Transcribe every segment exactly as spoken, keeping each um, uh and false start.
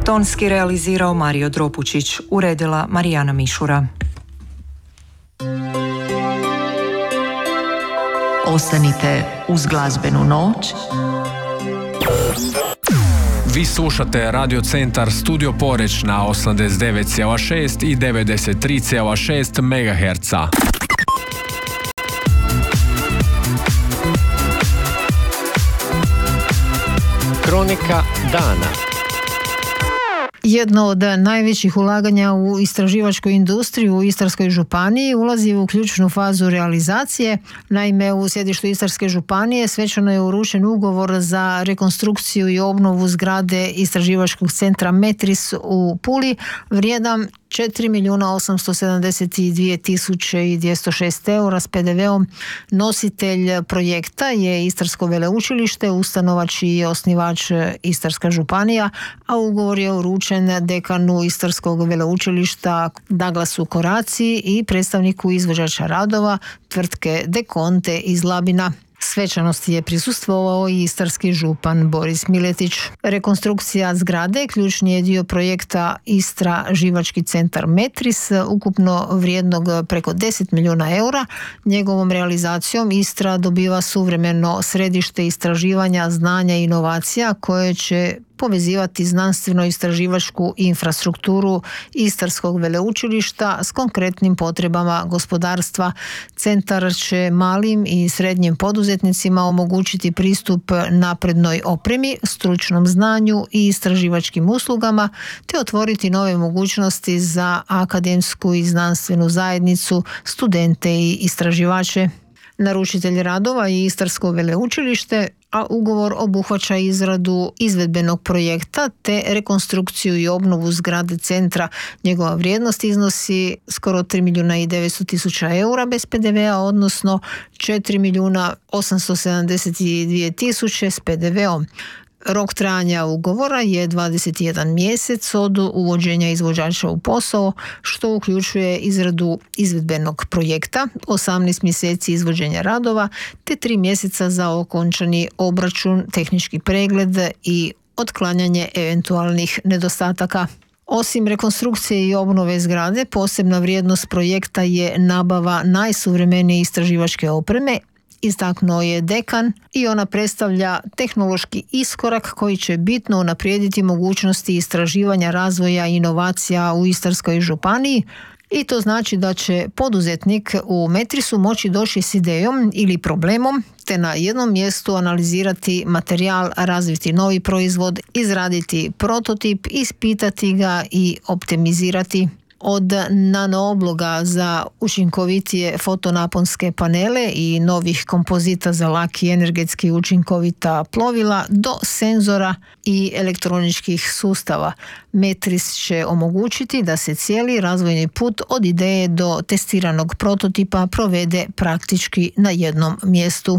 Tonski realizirao Mario Dropučić, uredila Marijana Mišura. Ostanite uz glazbenu noć. Vi slušate Radio Centar Studio Poreč na osamdeset devet zarez šest i devedeset tri zarez šest megaherca. Kronika dana. Jedno od najvećih ulaganja u istraživačku industriju u Istarskoj županiji ulazi u ključnu fazu realizacije. Naime, u sjedištu Istarske županije svečano je uručen ugovor za rekonstrukciju i obnovu zgrade istraživačkog centra Metris u Puli, vrijedan četiri milijuna osamsto sedamdeset dvije tisuće dvjesto šest eura s pe de veom. Nositelj projekta je Istarsko veleučilište, ustanova čiji je osnivač Istarska županija, a ugovor je uručen dekanu Istarskog veleučilišta Douglasu Koraciji i predstavniku izvođača radova tvrtke Dekonte iz Labina. Svečanosti je prisustvovao i istarski župan Boris Miletić. Rekonstrukcija zgrade ključni je dio projekta Istraživački centar Metris, ukupno vrijednog preko deset milijuna eura. Njegovom realizacijom Istra dobiva suvremeno središte istraživanja, znanja i inovacija koje će povezivati znanstveno-istraživačku infrastrukturu Istarskog veleučilišta s konkretnim potrebama gospodarstva. Centar će malim i srednjim poduzetnicima omogućiti pristup naprednoj opremi, stručnom znanju i istraživačkim uslugama, te otvoriti nove mogućnosti za akademsku i znanstvenu zajednicu, studente i istraživače. Naručitelj radova je Istarsko veleučilište, a ugovor obuhvaća izradu izvedbenog projekta te rekonstrukciju i obnovu zgrade centra. Njegova vrijednost iznosi skoro tri milijuna i devetsto tisuća eura bez pe de vea, odnosno četiri milijuna osamsto sedamdeset dvije tisuće s pe de veom. Rok trajanja ugovora je dvadeset jedan mjesec od uvođenja izvođača u posao, što uključuje izradu izvedbenog projekta, osamnaest mjeseci izvođenja radova, te tri mjeseca za okončani obračun, tehnički pregled i otklanjanje eventualnih nedostataka. Osim rekonstrukcije i obnove zgrade, posebna vrijednost projekta je nabava najsuvremenije istraživačke opreme, istaknuo je dekan, i ona predstavlja tehnološki iskorak koji će bitno unaprijediti mogućnosti istraživanja, razvoja i inovacija u Istarskoj županiji. I to znači da će poduzetnik u Metrisu moći doći s idejom ili problemom, te na jednom mjestu analizirati materijal, razviti novi proizvod, izraditi prototip, ispitati ga i optimizirati. Od nanoobloga za učinkovitije fotonaponske panele i novih kompozita za laki energetski učinkovita plovila do senzora i elektroničkih sustava. Metris će omogućiti da se cijeli razvojni put od ideje do testiranog prototipa provede praktički na jednom mjestu.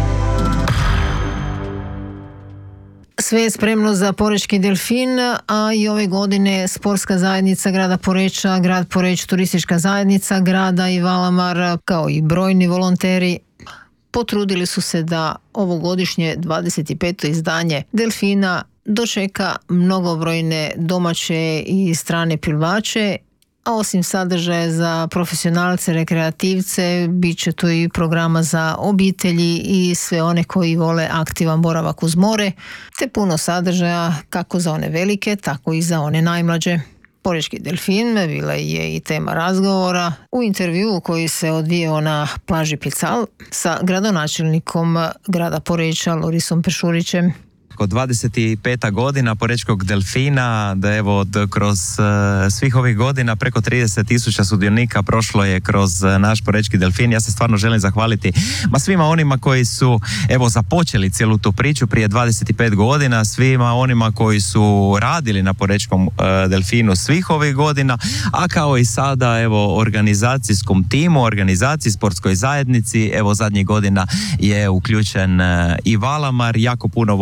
Sve je spremno za Porečki delfin, a i ove godine sportska zajednica grada Poreča, grad Poreć, turistička zajednica grada i Valamar, kao i brojni volonteri, potrudili su se da ovogodišnje dvadeset peto izdanje delfina dočeka mnogobrojne domaće i strane plivače, a osim sadržaja za profesionalce, rekreativce, bit će tu i programa za obitelji i sve one koji vole aktivan boravak uz more, te puno sadržaja kako za one velike, tako i za one najmlađe. Porečki delfin bila je i tema razgovora u intervjuu koji se odvijao na plaži Pical sa gradonačelnikom grada Poreča Lorisom Peršurićem. Kod dvadeset peta godina Porečkog delfina, da evo od, kroz uh, svih ovih godina preko trideset tisuća sudionika prošlo je kroz uh, naš Porečki delfin. Ja se stvarno želim zahvaliti ma svima onima koji su evo započeli cijelu tu priču prije dvadeset pet godina, svima onima koji su radili na Porečkom uh, delfinu svih ovih godina, a kao i sada evo organizacijskom timu, organizaciji, sportskoj zajednici. Evo zadnjih godina je uključen uh, i Valamar, jako puno volontera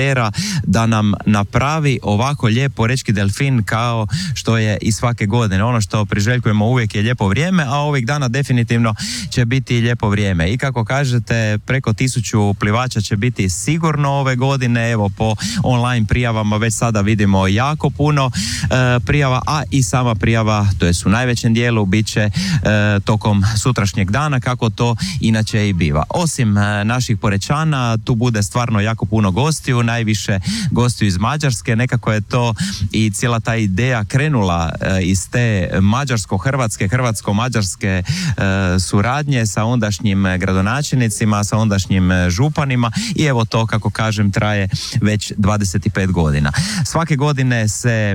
volontera da nam napravi ovako lijep porečki delfin kao što je i svake godine. Ono što priželjkujemo uvijek je lijepo vrijeme, a ovih dana definitivno će biti lijepo vrijeme. I kako kažete, preko tisuću plivača će biti sigurno ove godine. Evo, po online prijavama već sada vidimo jako puno e, prijava, a i sama prijava, to je u najvećem dijelu, bit će e, tokom sutrašnjeg dana, kako to inače i biva. Osim e, naših Porečana, tu bude stvarno jako puno gostiju, najviše gostiju iz Mađarske. Nekako je to i cijela ta ideja krenula e, iz te mađarsko-hrvatske, hrvatsko-mađarske e, suradnje sa ondašnjim gradonačelnicima, sa ondašnjim županima, i evo to, kako kažem, traje već dvadeset pet godina. Svake godine se e,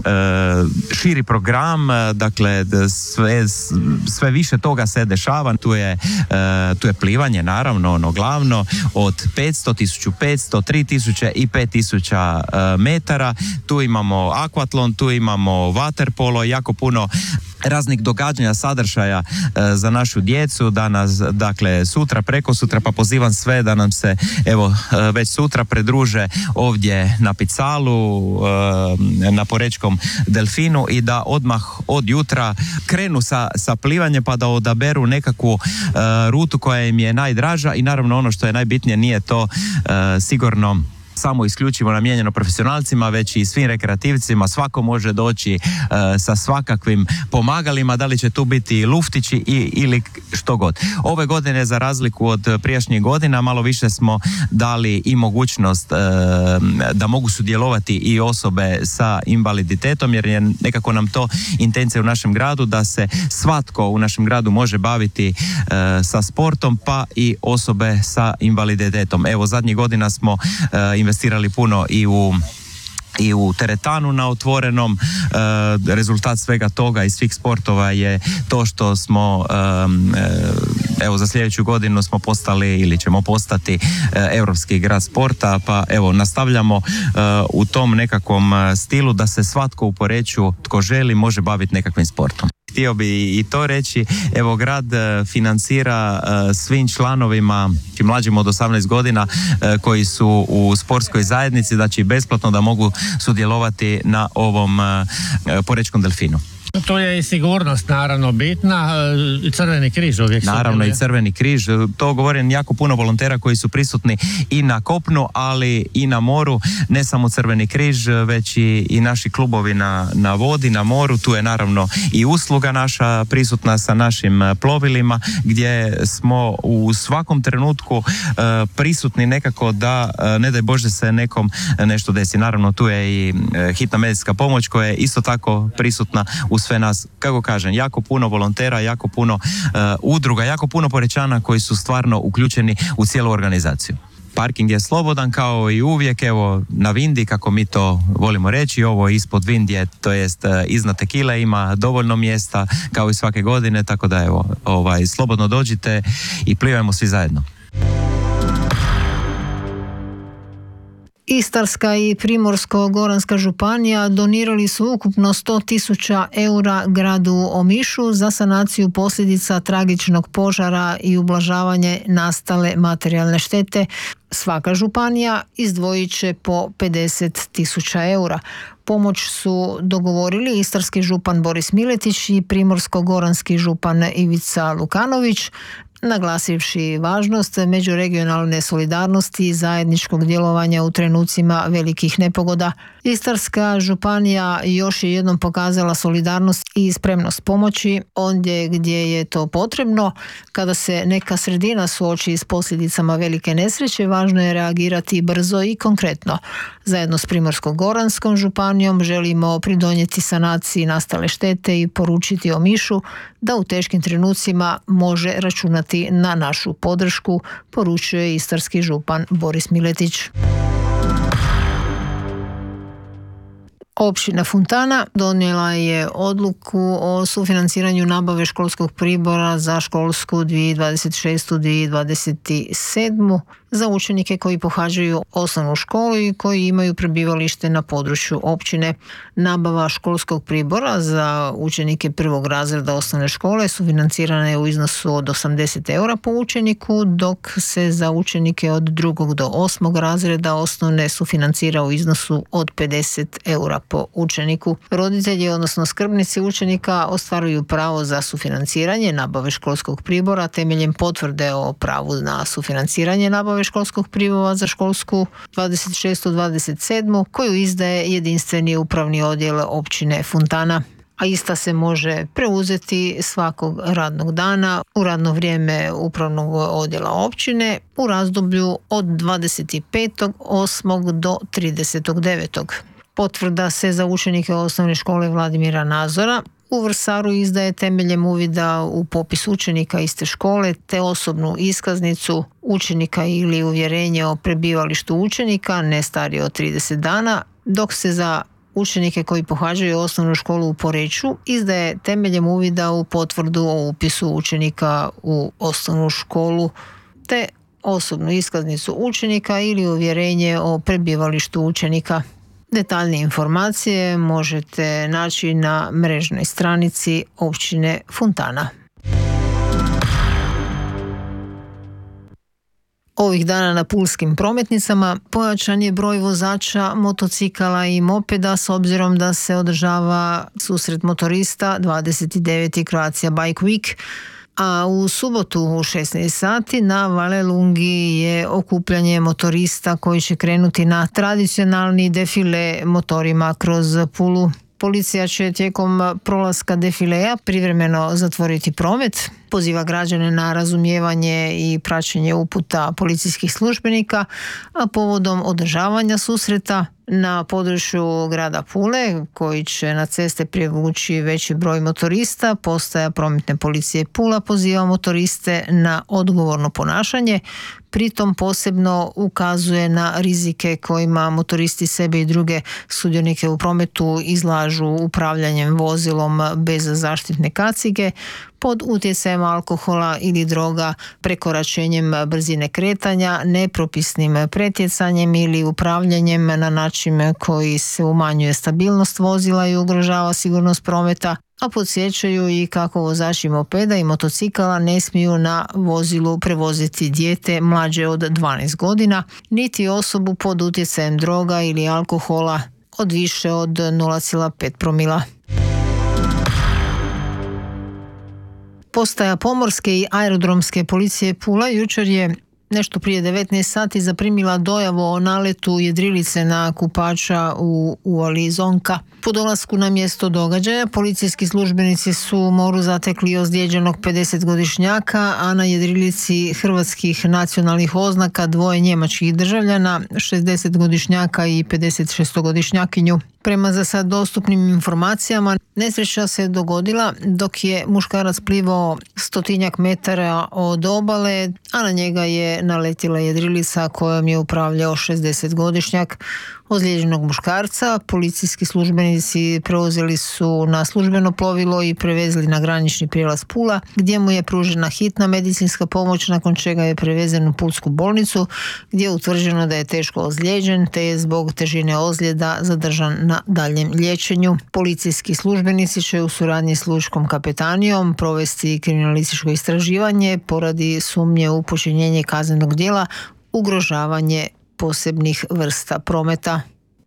širi program, dakle sve, sve više toga se dešava. Tu je, e, tu je plivanje, naravno, ono glavno, od petsto, tisuću petsto, tri tisuće i pet tisuća e, metara. Tu imamo akvatlon, tu imamo waterpolo, jako puno raznih događanja, sadržaja e, za našu djecu. Danas, dakle, sutra, preko sutra, pa pozivam sve da nam se, evo, e, već sutra pridruže ovdje na Picalu, e, na Porečkom delfinu, i da odmah od jutra krenu sa, sa plivanjem, pa da odaberu nekakvu e, rutu koja im je najdraža. I naravno, ono što je najbitnije, nije to e, sigurno samo isključivo namijenjeno profesionalcima, već i svim rekreativcima. Svako može doći e, sa svakakvim pomagalima, da li će tu biti luftići i, ili što god. Ove godine, za razliku od prijašnjih godina, malo više smo dali i mogućnost e, da mogu sudjelovati i osobe sa invaliditetom, jer je nekako nam to intencija u našem gradu, da se svatko u našem gradu može baviti e, sa sportom, pa i osobe sa invaliditetom. Evo, zadnjih godina smo e, investirali puno i u i u teretanu na otvorenom. E, rezultat svega toga i svih sportova je to što smo e, evo, za sljedeću godinu smo postali ili ćemo postati e, europski grad sporta, pa evo, nastavljamo e, u tom nekakvom stilu da se svatko u Poreču, tko želi, može baviti nekakvim sportom. Htio bi i to reći, evo, grad financira svim članovima mlađim od osamnaest godina koji su u sportskoj zajednici, znači besplatno da mogu sudjelovati na ovom Porečkom delfinu. To je i sigurnost, naravno, bitna. I Crveni križ uvijek su. Naravno, i Crveni križ. To govorim, jako puno volontera koji su prisutni i na kopnu, ali i na moru. Ne samo Crveni križ, već i, i naši klubovi na, na vodi, na moru. Tu je naravno i usluga naša prisutna sa našim plovilima, gdje smo u svakom trenutku uh, prisutni nekako da, uh, ne daj Bože, se nekom nešto desi. Naravno, tu je i uh, hitna medicinska pomoć koja je isto tako prisutna u sve nas. Kako kažem, jako puno volontera, jako puno uh, udruga, jako puno Porečana koji su stvarno uključeni u cijelu organizaciju. Parking je slobodan kao i uvijek, evo, na Vindi, kako mi to volimo reći, ovo ispod Vindije, to jest uh, iznad Tekile, ima dovoljno mjesta kao i svake godine, tako da evo, ovaj, slobodno dođite i plivajmo svi zajedno. Istarska i Primorsko-goranska županija donirali su ukupno sto tisuća eura gradu Omišu za sanaciju posljedica tragičnog požara i ublažavanje nastale materijalne štete. Svaka županija izdvojit će po pedeset tisuća eura. Pomoć su dogovorili istarski župan Boris Miletić i primorsko-goranski župan Ivica Lukanović, naglasivši važnost međuregionalne solidarnosti i zajedničkog djelovanja u trenucima velikih nepogoda. Istarska županija još je jednom pokazala solidarnost i spremnost pomoći ondje gdje je to potrebno. Kada se neka sredina suoči s posljedicama velike nesreće, važno je reagirati brzo i konkretno. Zajedno s Primorsko-goranskom županijom želimo pridonijeti sanaciji nastale štete i poručiti Omišu da u teškim trenucima može računati na našu podršku, poručuje istarski župan Boris Miletić. Općina Funtana donijela je odluku o sufinanciranju nabave školskog pribora za školsku dvije tisuće dvadeset šeste dvije tisuće dvadeset sedam. za učenike koji pohađaju osnovnu školu i koji imaju prebivalište na području općine. Nabava školskog pribora za učenike prvog razreda osnovne škole sufinancirana je u iznosu od osamdeset eura po učeniku, dok se za učenike od drugog do osmog razreda osnovne sufinancira u iznosu od pedeset eura po učeniku. Roditelji, odnosno skrbnici učenika, ostvaruju pravo za sufinanciranje nabave školskog pribora temeljem potvrde o pravu na sufinanciranje nabave školskog pribora za školsku dvadeset šestu dvadeset sedmu koju izdaje jedinstveni upravni odjel općine Funtana, a ista se može preuzeti svakog radnog dana u radno vrijeme upravnog odjela općine u razdoblju od dvadeset petog osmog do tridesetog devetog Potvrda se za učenike osnovne škole Vladimira Nazora u Vrsaru izdaje temeljem uvida u popis učenika iste škole te osobnu iskaznicu učenika ili uvjerenje o prebivalištu učenika ne starije od trideset dana, dok se za učenike koji pohađaju osnovnu školu u Poreču izdaje temeljem uvida u potvrdu o upisu učenika u osnovnu školu te osobnu iskaznicu učenika ili uvjerenje o prebivalištu učenika. Detaljnije informacije možete naći na mrežnoj stranici općine Funtana. Ovih dana na pulskim prometnicama pojačan je broj vozača motocikala i mopeda s obzirom da se održava susret motorista dvadeset deveti Croatia Bike Week, a u subotu u šesnaest sati na Valelungi je okupljanje motorista koji će krenuti na tradicionalni defile motorima kroz Pulu. Policija će tijekom prolaska defileja privremeno zatvoriti promet, poziva građane na razumijevanje i praćenje uputa policijskih službenika, a povodom održavanja susreta na području grada Pule, koji će na ceste privući veći broj motorista, postaja prometne policije Pula poziva motoriste na odgovorno ponašanje, pritom posebno ukazuje na rizike kojima motoristi sebe i druge sudionike u prometu izlažu upravljanjem vozilom bez zaštitne kacige, pod utjecajem alkohola ili droga, prekoračenjem brzine kretanja, nepropisnim pretjecanjem ili upravljanjem na način koji se umanjuje stabilnost vozila i ugrožava sigurnost prometa, a podsjećaju i kako vozači mopeda i motocikala ne smiju na vozilu prevoziti dijete mlađe od dvanaest godina, niti osobu pod utjecajem droga ili alkohola od više od nula zarez pet promila. Postaja pomorske i aerodromske policije Pula jučer je nešto prije devetnaest sati zaprimila dojavu o naletu jedrilice na kupača u uvali Zonka. Po dolasku na mjesto događaja policijski službenici su u moru zatekli ozlijeđenog pedesetgodišnjaka, a na jedrilici hrvatskih nacionalnih oznaka dvoje njemačkih državljana, šezdesetgodišnjaka i pedesetšestogodišnjakinju. Prema za sad dostupnim informacijama, nesreća se dogodila dok je muškarac plivao stotinjak metara od obale, a na njega je naletila jedrilica kojom je upravljao šezdesetgodišnjak. Ozlijeđenog muškarca policijski službenici preuzeli su na službeno plovilo i prevezli na granični prijelaz Pula, gdje mu je pružena hitna medicinska pomoć, nakon čega je prevezen u pulsku bolnicu, gdje je utvrđeno da je teško ozlijeđen te je zbog težine ozljeda zadržan na daljem liječenju. Policijski službenici će u suradnji s lučkom kapetanijom provesti kriminalističko istraživanje poradi sumnje u počinjenje kaznenog djela ugrožavanje posebnih vrsta prometa.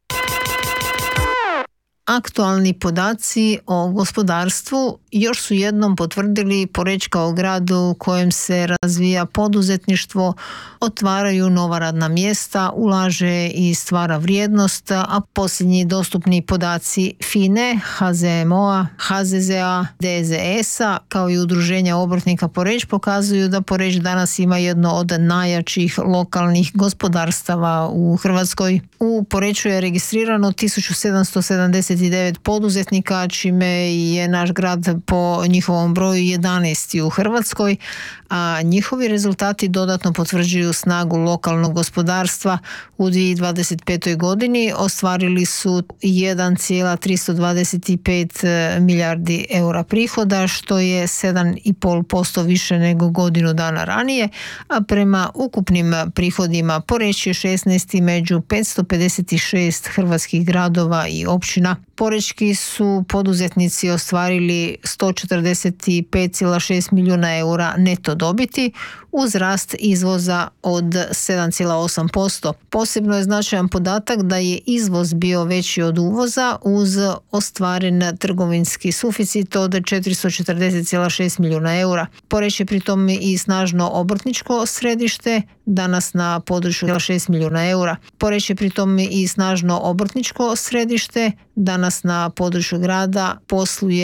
Aktualni podaci o gospodarstvu još su jednom potvrdili Poreč kao grad u kojem se razvija poduzetništvo, otvaraju nova radna mjesta, ulaže i stvara vrijednost, a posljednji dostupni podaci FINE, H Z M O-a, H Z Z A, D Z S-a kao i Udruženja obrtnika Poreč pokazuju da Poreč danas ima jedno od najjačih lokalnih gospodarstava u Hrvatskoj. U Poreču je registrirano tisuću sedamsto sedamdeset trideset devet poduzetnika, čime je naš grad po njihovom broju jedanaesti u Hrvatskoj, a njihovi rezultati dodatno potvrđuju snagu lokalnog gospodarstva. U dvije tisuće dvadeset petoj godini ostvarili su jedan zarez tristo dvadeset pet milijardi eura prihoda, što je sedam zarez pet posto više nego godinu dana ranije, a prema ukupnim prihodima Poreč je šesnaesti među petsto pedeset šest hrvatskih gradova i općina. Porečki su poduzetnici ostvarili sto četrdeset pet zarez šest milijuna eura neto dobiti uz rast izvoza od sedam zarez osam posto. Posebno je značajan podatak da je izvoz bio veći od uvoza uz ostvaren trgovinski suficit od četiristo četrdeset zarez šest milijuna eura. Poreč je pritom i snažno obrtničko središte, danas na području šest milijuna eura. Poreč je pritom i snažno obrtničko središte, danas na području grada posluje